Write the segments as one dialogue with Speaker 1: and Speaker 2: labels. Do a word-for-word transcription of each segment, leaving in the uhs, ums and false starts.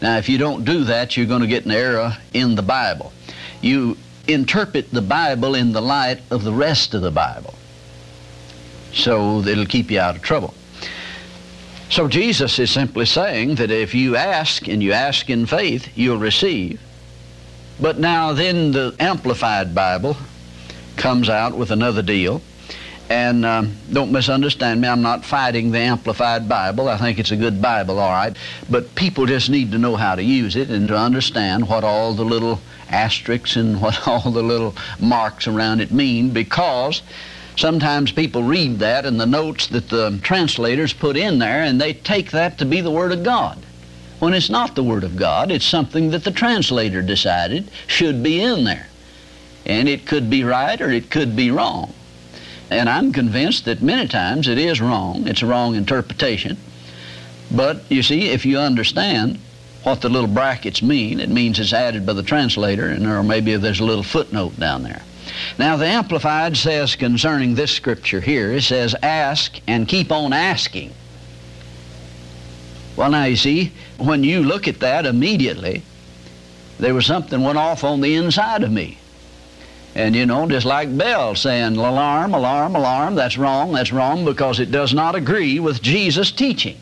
Speaker 1: Now, if you don't do that, you're going to get an error in the Bible. You interpret the Bible in the light of the rest of the Bible, so that it'll keep you out of trouble. So Jesus is simply saying that if you ask, and you ask in faith, you'll receive. But now then the Amplified Bible comes out with another deal. And um, don't misunderstand me, I'm not fighting the Amplified Bible. I think it's a good Bible, all right. But people just need to know how to use it and to understand what all the little asterisks and what all the little marks around it mean, because sometimes people read that in the notes that the translators put in there, and they take that to be the Word of God, when it's not the Word of God. It's something that the translator decided should be in there. And it could be right or it could be wrong. And I'm convinced that many times it is wrong. It's a wrong interpretation. But you see, if you understand what the little brackets mean, it means it's added by the translator, and or maybe there's a little footnote down there. Now, the Amplified says concerning this scripture here, it says, ask and keep on asking. Well, now, you see, when you look at that immediately, there was something went off on the inside of me. And, you know, just like Bell saying, alarm, alarm, alarm, that's wrong, that's wrong, because it does not agree with Jesus' teaching.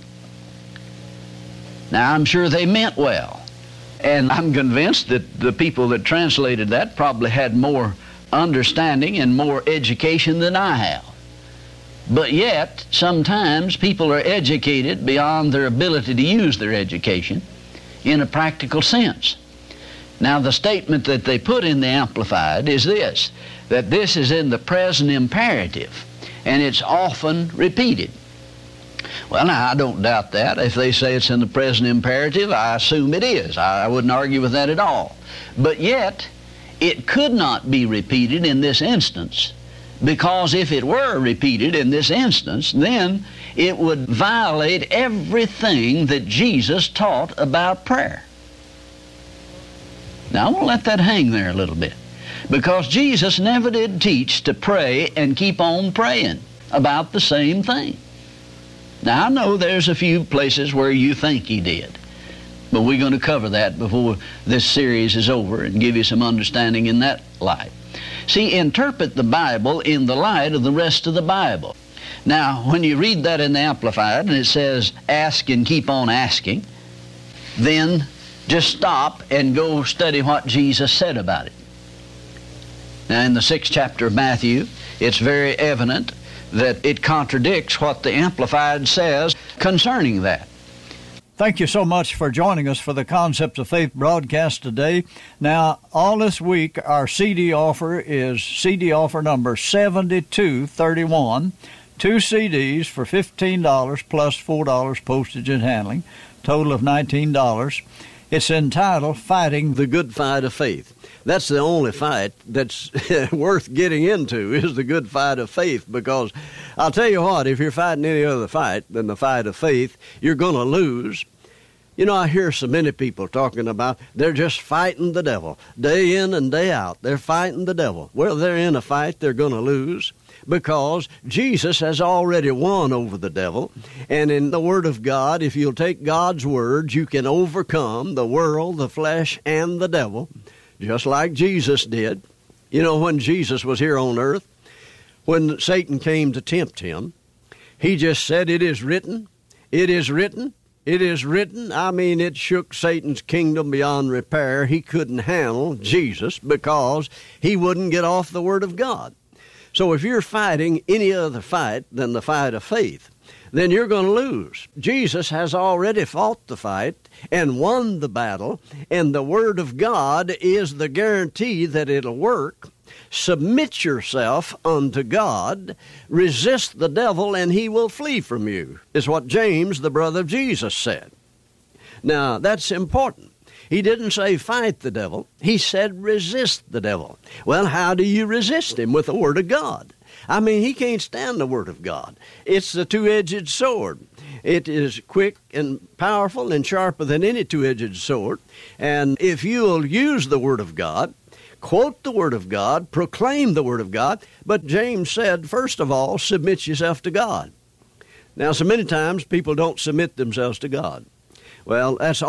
Speaker 1: Now, I'm sure they meant well. And I'm convinced that the people that translated that probably had more understanding and more education than I have. But yet, sometimes people are educated beyond their ability to use their education in a practical sense. Now, the statement that they put in the Amplified is this, that this is in the present imperative, and it's often repeated. Well, now, I don't doubt that. If they say it's in the present imperative, I assume it is. I wouldn't argue with that at all. But yet, it could not be repeated in this instance, because if it were repeated in this instance, then it would violate everything that Jesus taught about prayer. Now, I'm going to let that hang there a little bit, because Jesus never did teach to pray and keep on praying about the same thing. Now, I know there's a few places where you think he did, but we're going to cover that before this series is over and give you some understanding in that light. See, interpret the Bible in the light of the rest of the Bible. Now, when you read that in the Amplified and it says, ask and keep on asking, then just stop and go study what Jesus said about it. Now, in the sixth chapter of Matthew, it's very evident that it contradicts what the Amplified says concerning that.
Speaker 2: Thank you so much for joining us for the Concepts of Faith broadcast today. Now, all this week, our C D offer is C D offer number seventy-two thirty-one. Two C Ds for fifteen dollars plus four dollars postage and handling, total of nineteen dollars. It's entitled Fighting the Good Fight of Faith. That's the only fight that's worth getting into, is the good fight of faith, because I'll tell you what, if you're fighting any other fight than the fight of faith, you're going to lose. You know, I hear so many people talking about they're just fighting the devil. Day in and day out, they're fighting the devil. Well, they're in a fight they're going to lose, because Jesus has already won over the devil. And in the Word of God, if you'll take God's words, you can overcome the world, the flesh, and the devil, just like Jesus did. You know, when Jesus was here on earth, when Satan came to tempt him, he just said, it is written, it is written, it is written. I mean, it shook Satan's kingdom beyond repair. He couldn't handle Jesus because he wouldn't get off the Word of God. So if you're fighting any other fight than the fight of faith, then you're going to lose. Jesus has already fought the fight and won the battle, and the Word of God is the guarantee that it'll work. Submit yourself unto God, resist the devil, and he will flee from you, is what James, the brother of Jesus, said. Now, that's important. He didn't say fight the devil. He said resist the devil. Well, how do you resist him? With the Word of God. I mean, he can't stand the Word of God. It's the two-edged sword. It is quick and powerful and sharper than any two-edged sword. And if you'll use the Word of God, quote the Word of God, proclaim the Word of God, but James said, first of all, submit yourself to God. Now, so many times people don't submit themselves to God. Well, that's